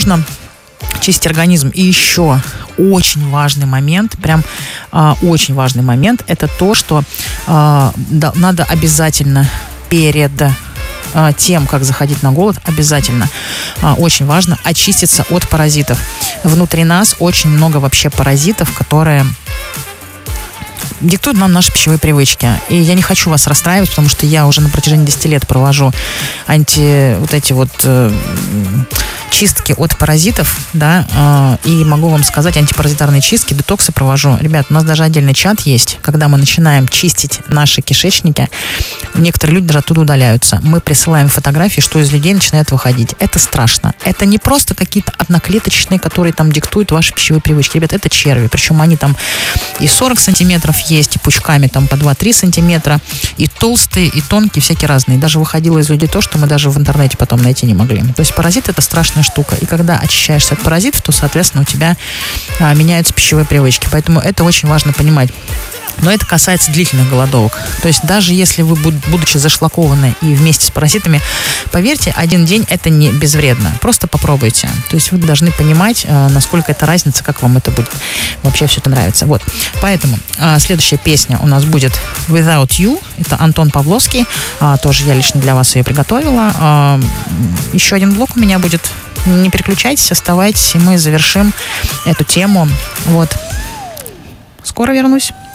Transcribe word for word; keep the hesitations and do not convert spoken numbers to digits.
нужно чистить организм. И еще очень важный момент, прям э, очень важный момент, это то, что э, да, надо обязательно перед э, тем, как заходить на голод, обязательно, э, очень важно очиститься от паразитов. Внутри нас очень много вообще паразитов, которые диктуют нам наши пищевые привычки. И я не хочу вас расстраивать, потому что я уже на протяжении десяти лет провожу анти, вот эти вот э, чистки от паразитов, да, э, и могу вам сказать, антипаразитарные чистки, детоксы провожу. Ребят, у нас даже отдельный чат есть, когда мы начинаем чистить наши кишечники, некоторые люди даже оттуда удаляются. Мы присылаем фотографии, что из людей начинает выходить. Это страшно. Это не просто какие-то одноклеточные, которые там диктуют ваши пищевые привычки. Ребят, это черви. Причем они там и сорок сантиметров есть, и пучками там по два-три сантиметра, и толстые, и тонкие, всякие разные. Даже выходило из людей то, что мы даже в интернете потом найти не могли. То есть паразит — это страшная штука. И когда очищаешься от паразитов, то, соответственно, у тебя а, меняются пищевые привычки. Поэтому это очень важно понимать. Но это касается длительных голодовок. То есть даже если вы, будучи зашлакованы и вместе с паразитами, поверьте, один день это не безвредно. Просто попробуйте. То есть вы должны понимать, насколько это разница, как вам это будет вообще все это нравится. Вот. Поэтому следующая песня у нас будет Without You. Это Антон Павловский. Тоже я лично для вас ее приготовила. Еще один блок у меня будет. Не переключайтесь, оставайтесь, и мы завершим эту тему. Вот. Скоро вернусь.